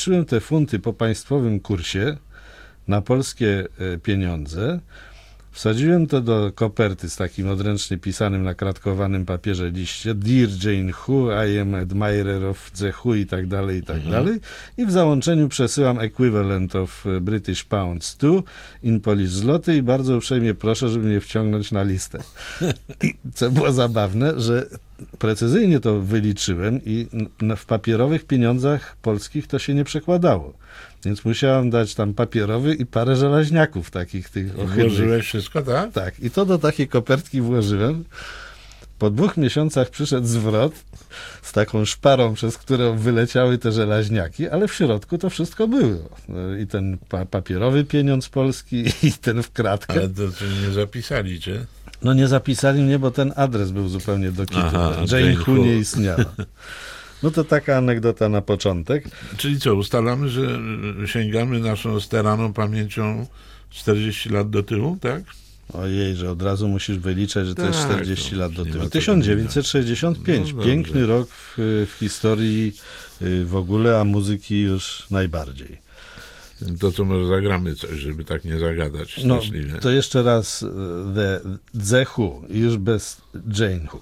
Liczyłem te funty po państwowym kursie na polskie pieniądze. Wsadziłem to do koperty z takim odręcznie pisanym na kratkowanym papierze liście. Dear Jane Who, I am admirer of the Who i tak dalej, i tak dalej. I w załączeniu przesyłam equivalent of British pounds to in Polish zloty i bardzo uprzejmie proszę, żeby mnie wciągnąć na listę. I co było zabawne, że precyzyjnie to wyliczyłem i w papierowych pieniądzach polskich to się nie przekładało. Więc musiałem dać tam papierowy i parę żelaźniaków takich tych ohydnych. Włożyłeś wszystko, tak? Tak, i to do takiej kopertki włożyłem. Po 2 miesiącach przyszedł zwrot z taką szparą, przez którą wyleciały te żelaźniaki, ale w środku to wszystko było. I ten papierowy pieniądz polski, i ten w kratkę. Ale to nie zapisali cię? No nie zapisali mnie, bo ten adres był zupełnie do kitu. Aha, Jane Who nie istniała. No to taka anegdota na początek. Czyli co, ustalamy, że sięgamy naszą staraną pamięcią 40 lat do tyłu, tak? Ojej, że od razu musisz wyliczać, że to jest Tak, 40 lat do nie tyłu. ma co 1965. No Piękny dobrze. rok w historii w ogóle, a muzyki już najbardziej. To co może zagramy coś, żeby tak nie zagadać No, straszliwie. to jeszcze raz The Who, już bez Jane Who.